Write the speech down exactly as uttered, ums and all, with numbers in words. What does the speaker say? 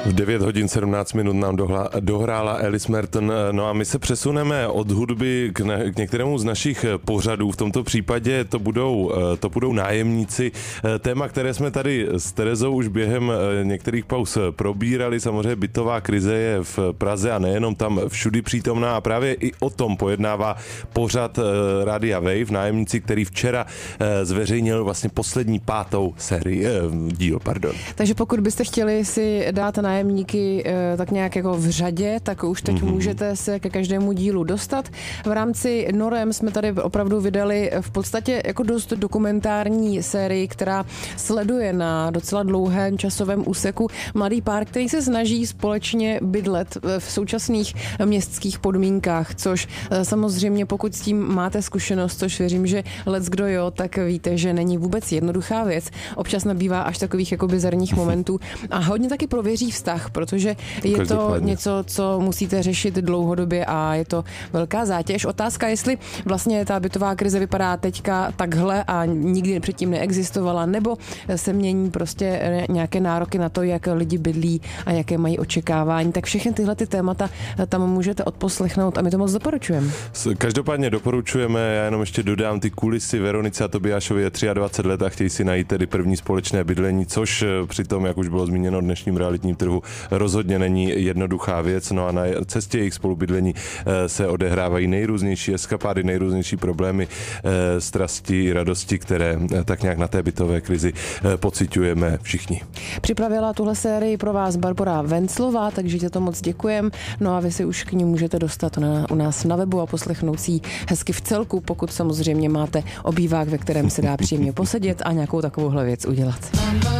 V devět hodin sedmnáct minut nám dohla, dohrála Alice Merton. No a my se přesuneme od hudby k, ne, k některému z našich pořadů. V tomto případě to budou, to budou nájemníci. Téma, které jsme tady s Terezou už během některých pauz probírali. Samozřejmě bytová krize je v Praze a nejenom tam všudy přítomná. A právě i o tom pojednává pořad Rádia Wave. Nájemníci, který včera zveřejnil vlastně poslední pátou sérii, díl, pardon. Takže pokud byste chtěli si dát nájemníky tak nějak jako v řadě, tak už teď mm-hmm. můžete se ke každému dílu dostat. V rámci Norem jsme tady opravdu vydali v podstatě jako dost dokumentární sérii, která sleduje na docela dlouhém časovém úseku mladý pár, který se snaží společně bydlet v současných městských podmínkách, což samozřejmě pokud s tím máte zkušenost, což věřím, že lec kdo jo, tak víte, že není vůbec jednoduchá věc. Občas nabývá až takových jako bizarních momentů a hodně taky prověří vztah, protože je to něco, co musíte řešit dlouhodobě a je to velká zátěž. Otázka, jestli vlastně ta bytová krize vypadá teďka takhle a nikdy předtím neexistovala, nebo se mění prostě nějaké nároky na to, jak lidi bydlí a jaké mají očekávání. Tak všechny tyhle ty témata tam můžete odposlechnout a my to moc doporučujeme. Každopádně doporučujeme, já jenom ještě dodám ty kulisy. Veronice a Tobiášovi je dvacet tři let a chtějí si najít tedy první společné bydlení, což přitom, jak už bylo zmíněno, dnešním realitním trhu rozhodně není jednoduchá věc. No a na cestě jejich spolubydlení se odehrávají nejrůznější eskapády, nejrůznější problémy, strasti, radosti, které tak nějak na té bytové krizi pociťujeme všichni. Připravila tuhle sérii pro vás Barbora Venclová, takže tě to moc děkujem. No a vy si už k ní můžete dostat na, u nás na webu a poslechnout si hezky v celku, pokud samozřejmě máte obývák, ve kterém se dá příjemně posedět a nějakou takovouhle věc udělat.